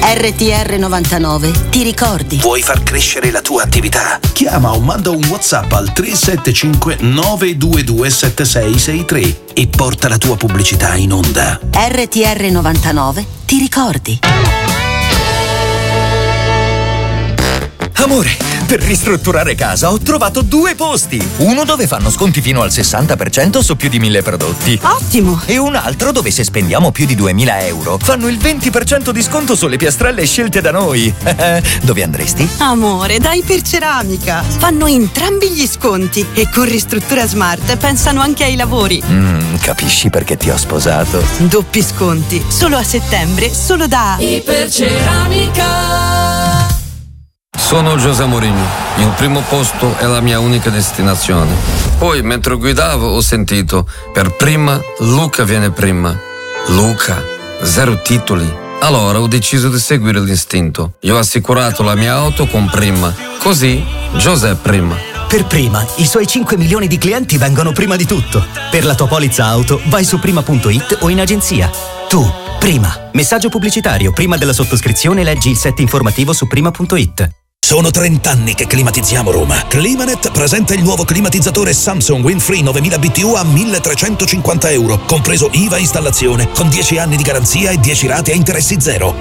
RTR 99, ti ricordi? Vuoi far crescere la tua attività? Chiama o manda un WhatsApp al 375 922 7663 e porta la tua pubblicità in onda. RTR 99, ti ricordi? Amore, per ristrutturare casa ho trovato 2 posti. Uno dove fanno sconti fino al 60% su più di 1000 prodotti. Ottimo! E un altro dove se spendiamo più di 2000 euro fanno il 20% di sconto sulle piastrelle scelte da noi. Dove andresti? Amore, dai Iperceramica. Fanno entrambi gli sconti e con Ristruttura Smart pensano anche ai lavori. Capisci perché ti ho sposato? Doppi sconti, solo a settembre, solo da Iperceramica. Sono José Mourinho, il primo posto è la mia unica destinazione. Poi, mentre guidavo, ho sentito, per prima, Luca viene prima. Luca, 0 titoli. Allora ho deciso di seguire l'istinto. Io ho assicurato la mia auto con Prima. Così, José prima. Per Prima, i suoi 5 milioni di clienti vengono prima di tutto. Per la tua polizza auto, vai su prima.it o in agenzia. Tu, Prima. Messaggio pubblicitario. Prima della sottoscrizione leggi il set informativo su prima.it. Sono 30 anni che climatizziamo Roma. Climanet presenta il nuovo climatizzatore Samsung Windfree 9000 BTU a 1.350 euro, compreso IVA installazione, con 10 anni di garanzia e 10 rate a interessi zero.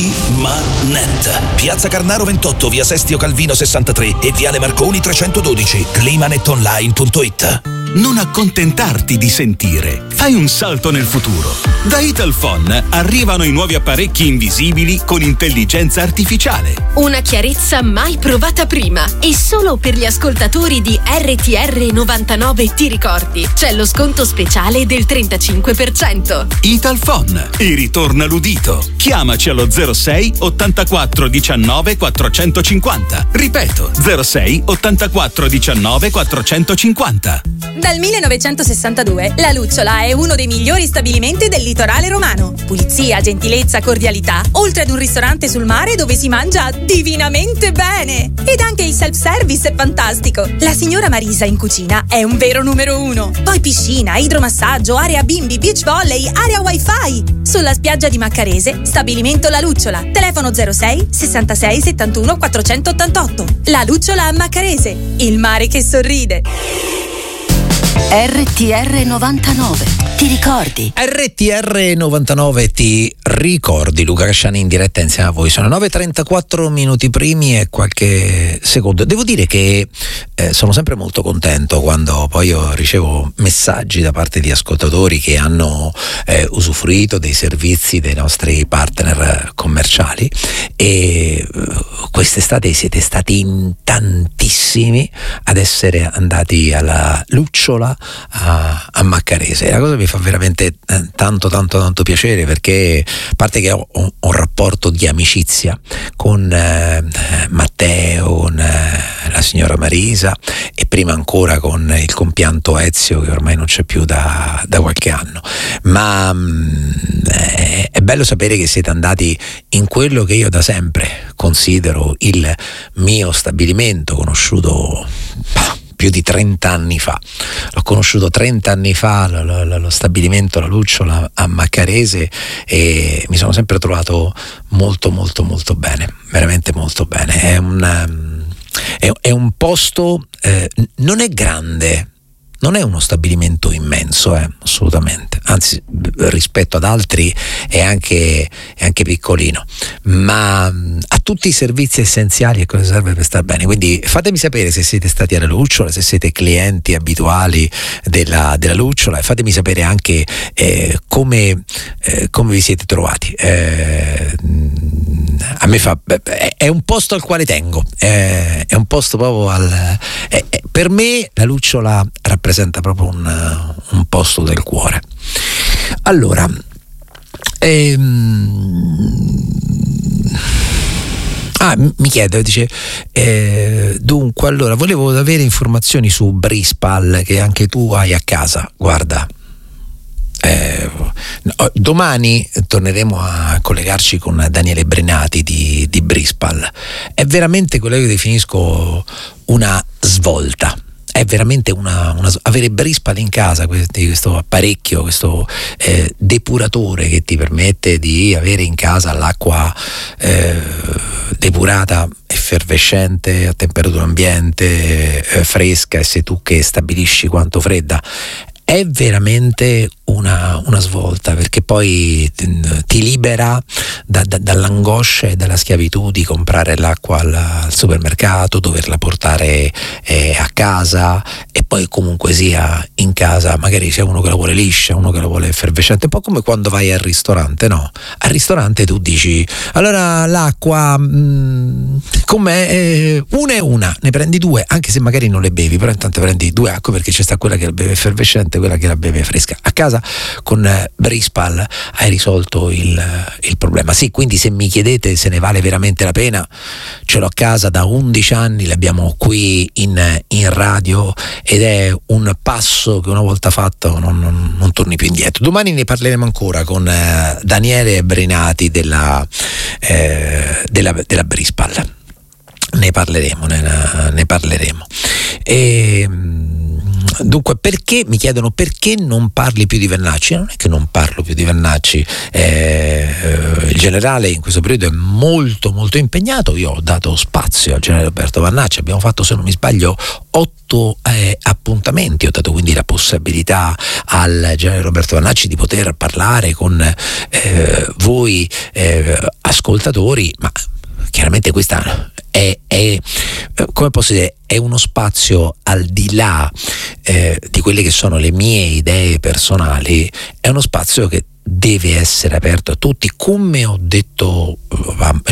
Climanet. Piazza Carnaro 28, via Sestio Calvino 63 e viale Marconi 312. climanetonline.it. Non accontentarti di sentire. Fai un salto nel futuro. Da Italphone arrivano i nuovi apparecchi invisibili con intelligenza artificiale. Una chiarezza mai provata prima. E solo per gli ascoltatori di RTR 99 ti ricordi. C'è lo sconto speciale del 35%. Italphone. E ritorna l'udito. Chiamaci allo 06 84 19 450. Ripeto, 06 84 19 450. Dal 1962 La Lucciola è uno dei migliori stabilimenti del litorale romano. Pulizia, gentilezza, cordialità, oltre ad un ristorante sul mare dove si mangia divinamente bene. Ed anche il self-service è fantastico. La signora Marisa in cucina è un vero numero 1. Poi piscina, idromassaggio, area bimbi, beach volley, area wifi. Sulla spiaggia di Maccarese, stabilimento La Lucciola. Telefono 06 66 71 488. La Lucciola a Maccarese, il mare che sorride. RTR 99, ti ricordi? RTR 99, ti ricordi? Luca Casciani in diretta insieme a voi. Sono 9:34 minuti primi e qualche secondo. Devo dire che sono sempre molto contento quando poi io ricevo messaggi da parte di ascoltatori che hanno usufruito dei servizi dei nostri partner commerciali, e quest'estate siete stati in tantissimi ad essere andati alla Lucciola a Maccarese. La cosa mi fa veramente tanto piacere, perché a parte che ho un rapporto di amicizia con Matteo, con la signora Marisa e prima ancora con il compianto Ezio, che ormai non c'è più da qualche anno, ma è bello sapere che siete andati in quello che io da sempre considero il mio stabilimento, conosciuto più di 30 anni fa. L'ho conosciuto 30 anni fa, lo stabilimento La Lucciola a Maccarese, e mi sono sempre trovato molto bene, veramente molto bene. È un posto, non è grande, non è uno stabilimento immenso, assolutamente, anzi rispetto ad altri è anche piccolino, ma ha tutti i servizi essenziali e cosa serve per star bene. Quindi fatemi sapere se siete stati alla Lucciola, se siete clienti abituali della Lucciola, e fatemi sapere anche come vi siete trovati. A me è un posto al quale tengo, è un posto proprio per me la Lucciola rappresenta proprio un posto del cuore. Allora, mi chiede, dice, dunque, allora volevo avere informazioni su Brispal, che anche tu hai a casa. Guarda, domani torneremo a collegarci con Daniele Brenati di Brispal. È veramente quello che definisco una svolta. è veramente avere Brispal in casa, questo apparecchio, questo depuratore che ti permette di avere in casa l'acqua depurata, effervescente, a temperatura ambiente, fresca, e sei tu che stabilisci quanto fredda. È veramente una svolta, perché poi ti libera dall'angoscia e dalla schiavitù di comprare l'acqua al supermercato, doverla portare a casa, e poi comunque sia in casa magari c'è uno che la vuole liscia, uno che la vuole effervescente, un po' come quando vai al ristorante, no? Al ristorante tu dici: allora l'acqua com'è? Una e una, ne prendi due, anche se magari non le bevi, però intanto prendi due acque, perché c'è sta quella che la beve effervescente, quella che la beve fresca. A casa con Brispal hai risolto il problema. Sì, quindi se mi chiedete se ne vale veramente la pena, ce l'ho a casa da 11 anni, l'abbiamo qui in radio, ed è un passo che una volta fatto non torni più indietro. Domani ne parleremo ancora con Daniele Brinati della Brispal. Ne parleremo. Dunque, perché mi chiedono perché non parli più di Vernacci? Non è che non parlo più di Vernacci, il generale in questo periodo è molto molto impegnato. Io ho dato spazio al generale Roberto Vernacci, abbiamo fatto, se non mi sbaglio, 8 appuntamenti, ho dato quindi la possibilità al generale Roberto Vernacci di poter parlare con voi ascoltatori, ma chiaramente questa è come posso dire, è uno spazio al di là di quelle che sono le mie idee personali, è uno spazio che deve essere aperto a tutti, come ho detto a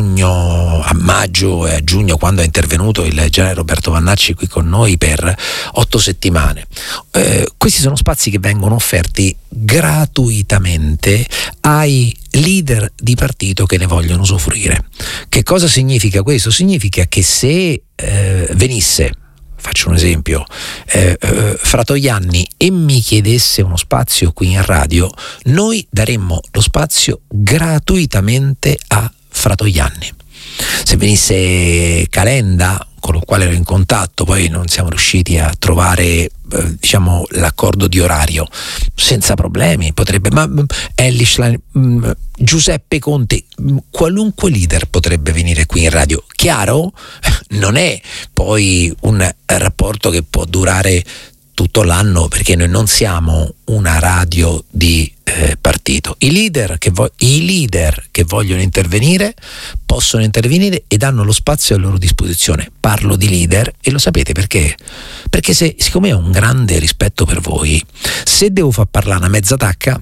maggio e a giugno, quando è intervenuto il generale Roberto Vernacci qui con noi per 8 settimane. Questi sono spazi che vengono offerti gratuitamente ai leader di partito che ne vogliono usufruire. Che cosa significa questo? Significa che se venisse, faccio un esempio, Fratoianni e mi chiedesse uno spazio qui in radio, noi daremmo lo spazio gratuitamente a Fratoianni. Se venisse Calenda, con il quale ero in contatto, poi non siamo riusciti a trovare l'accordo di orario, senza problemi potrebbe, ma Ellis, Giuseppe Conte, qualunque leader potrebbe venire qui in radio. Chiaro, non è poi un rapporto che può durare tutto l'anno, perché noi non siamo una radio di partito. I leader che vogliono intervenire possono intervenire ed hanno lo spazio a loro disposizione. Parlo di leader e lo sapete perché? Perché siccome ho un grande rispetto per voi, se devo far parlare una mezza tacca,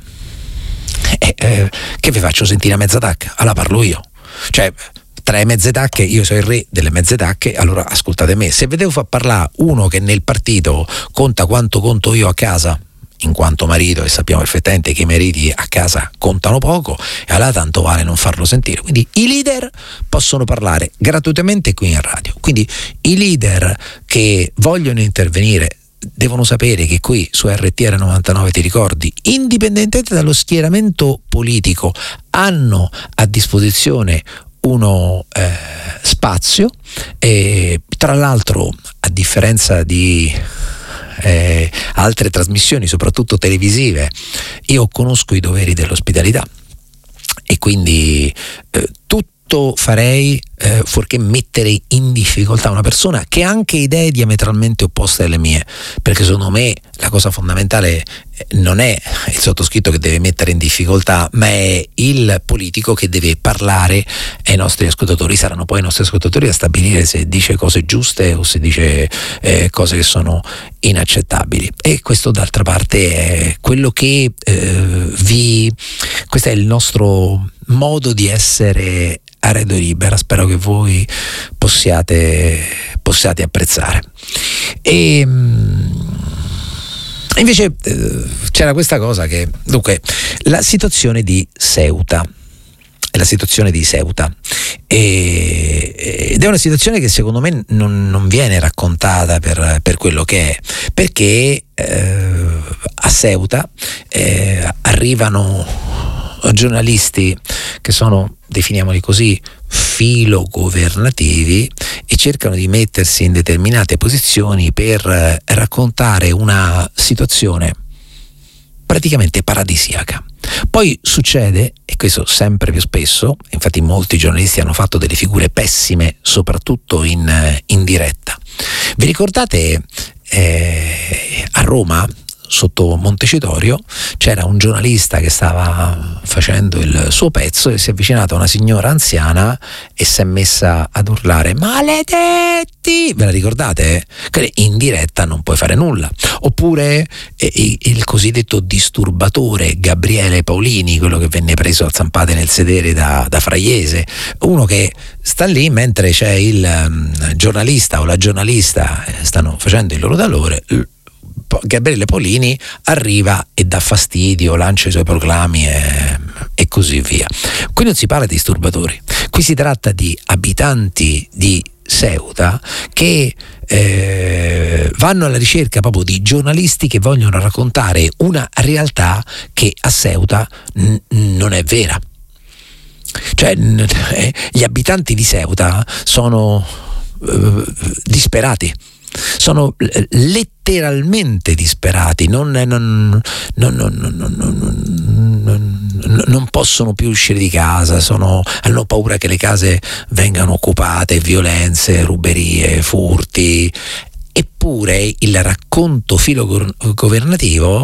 che vi faccio sentire a mezza tacca? Allora parlo io. Cioè, tra le mezze tacche, io sono il re delle mezze tacche, allora ascoltate me. Se vedevo far parlare uno che nel partito conta quanto conto io a casa, in quanto marito, e sappiamo perfettamente che i mariti a casa contano poco, e allora tanto vale non farlo sentire. Quindi i leader possono parlare gratuitamente qui in radio. Quindi i leader che vogliono intervenire devono sapere che qui su RTR 99, ti ricordi, indipendentemente dallo schieramento politico, hanno a disposizione uno spazio, e tra l'altro, a differenza di altre trasmissioni, soprattutto televisive, io conosco i doveri dell'ospitalità e quindi tutto farei fuorché mettere in difficoltà una persona che ha anche idee diametralmente opposte alle mie, perché secondo me la cosa fondamentale non è il sottoscritto che deve mettere in difficoltà, ma è il politico che deve parlare ai nostri ascoltatori. Saranno poi i nostri ascoltatori a stabilire se dice cose giuste o se dice cose che sono inaccettabili, e questo d'altra parte è quello che questo è il nostro modo di essere a Radio Libera. Spero che voi possiate apprezzare. E invece c'era questa cosa che, dunque, la situazione di Ceuta ed è una situazione che secondo me non viene raccontata per quello che è, perché a Ceuta arrivano giornalisti che sono, definiamoli così, filogovernativi, e cercano di mettersi in determinate posizioni per raccontare una situazione praticamente paradisiaca. Poi succede, e questo sempre più spesso, infatti molti giornalisti hanno fatto delle figure pessime, soprattutto in diretta. Vi ricordate a Roma, sotto Montecitorio, c'era un giornalista che stava facendo il suo pezzo e si è avvicinato a una signora anziana e si è messa ad urlare "maledetti", ve la ricordate? Che in diretta non puoi fare nulla. Oppure il cosiddetto disturbatore Gabriele Paolini, quello che venne preso a zampate nel sedere da Fraiese, uno che sta lì mentre c'è il giornalista o la giornalista stanno facendo il loro valore. Gabriele Paolini arriva e dà fastidio, lancia i suoi proclami e così via. Qui non si parla di disturbatori, qui si tratta di abitanti di Ceuta che vanno alla ricerca proprio di giornalisti che vogliono raccontare una realtà che a Ceuta non è vera. Cioè gli abitanti di Ceuta sono disperati. Sono letteralmente disperati, non possono più uscire di casa, hanno paura che le case vengano occupate, violenze, ruberie, furti. Eppure il racconto filogovernativo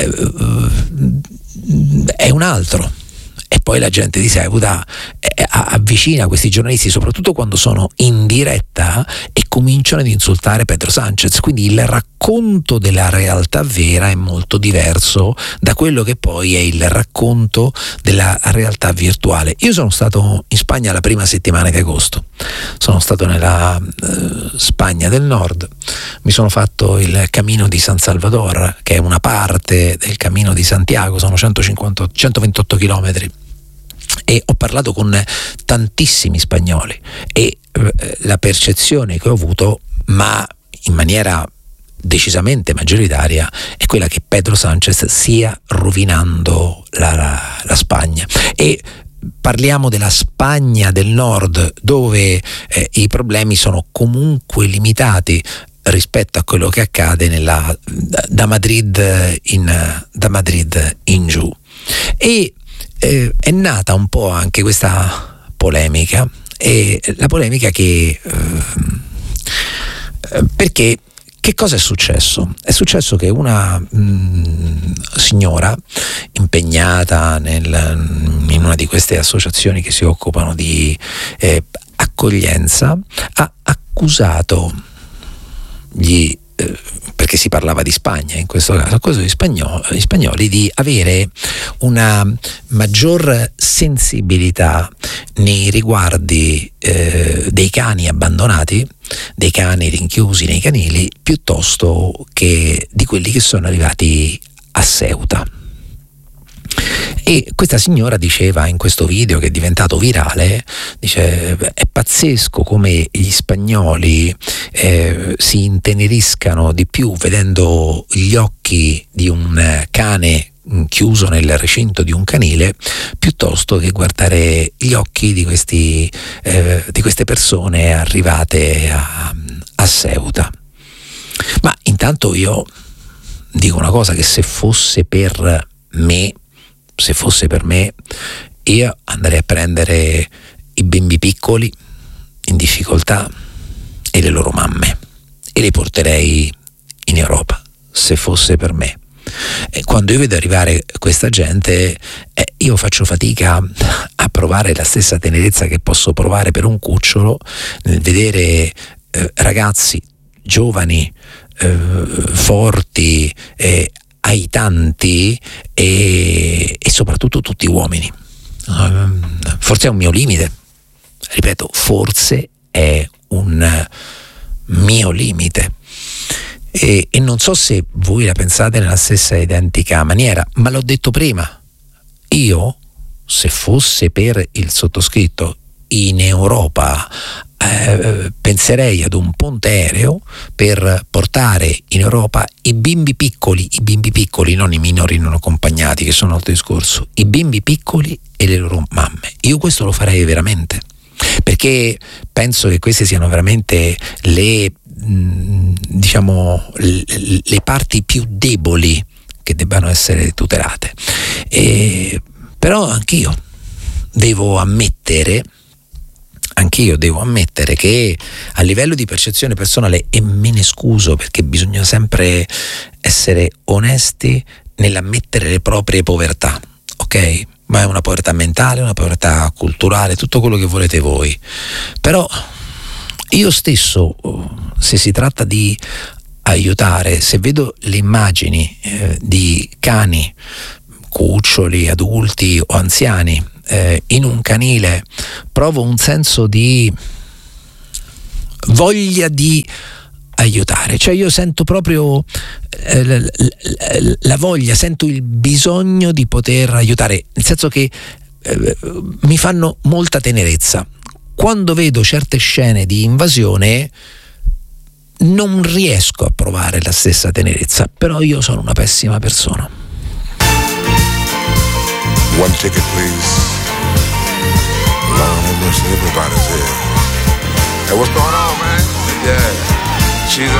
è un altro. E poi la gente di Ceuta avvicina questi giornalisti, soprattutto quando sono in diretta, e cominciano ad insultare Pedro Sánchez. Quindi il racconto della realtà vera è molto diverso da quello che poi è il racconto della realtà virtuale. Io sono stato in Spagna la prima settimana di agosto, sono stato nella Spagna del Nord, mi sono fatto il Camino di San Salvador, che è una parte del Camino di Santiago, sono 128 chilometri. E ho parlato con tantissimi spagnoli e la percezione che ho avuto, ma in maniera decisamente maggioritaria, è quella che Pedro Sánchez stia rovinando la Spagna. E parliamo della Spagna del Nord, dove i problemi sono comunque limitati rispetto a quello che accade da Madrid in giù. E è nata un po' anche questa polemica, e la polemica perché che cosa è successo? È successo che una signora impegnata in una di queste associazioni che si occupano di accoglienza ha accusato perché si parlava di Spagna in questo caso, gli spagnoli di avere una maggior sensibilità nei riguardi dei cani abbandonati, dei cani rinchiusi nei canili, piuttosto che di quelli che sono arrivati a Ceuta. E questa signora diceva in questo video, che è diventato virale, dice: è pazzesco come gli spagnoli si inteneriscano di più vedendo gli occhi di un cane chiuso nel recinto di un canile, piuttosto che guardare gli occhi di queste persone arrivate a Ceuta. Ma intanto io dico una cosa, che se fosse per me, io andrei a prendere i bimbi piccoli in difficoltà e le loro mamme e li porterei in Europa, se fosse per me. E quando io vedo arrivare questa gente, io faccio fatica a provare la stessa tenerezza che posso provare per un cucciolo nel vedere ragazzi giovani, forti, aitanti e soprattutto tutti uomini. Forse è un mio limite, ripeto, forse è un mio limite, e non so se voi la pensate nella stessa identica maniera, ma l'ho detto prima, io, se fosse per il sottoscritto, in Europa penserei ad un ponte aereo per portare in Europa i bimbi piccoli, non i minori non accompagnati, che sono altro discorso, i bimbi piccoli e le loro mamme. Io questo lo farei veramente, perché penso che queste siano veramente le parti più deboli che debbano essere tutelate. Però anch'io devo ammettere che a livello di percezione personale, e me ne scuso perché bisogna sempre essere onesti nell'ammettere le proprie povertà, ok? Ma è una povertà mentale, una povertà culturale, tutto quello che volete voi. Però io stesso, se si tratta di aiutare, se vedo le immagini di cani, cuccioli, adulti o anziani in un canile, provo un senso di voglia di aiutare, cioè io sento proprio la voglia, sento il bisogno di poter aiutare, nel senso che mi fanno molta tenerezza. Quando vedo certe scene di invasione non riesco a provare la stessa tenerezza, però io sono una pessima persona. One ticket, please. Lord have mercy, everybody's here. Hey, what's going on, man? Yeah. She's